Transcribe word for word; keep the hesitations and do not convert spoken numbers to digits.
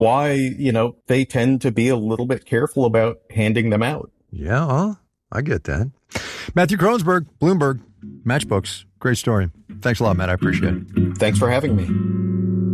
why, you know, they tend to be a little bit careful about handing them out. Yeah, huh? I get that. Matthew Kronsberg, Bloomberg, Matchbooks. Great story. Thanks a lot, Matt. I appreciate it. Thanks for having me.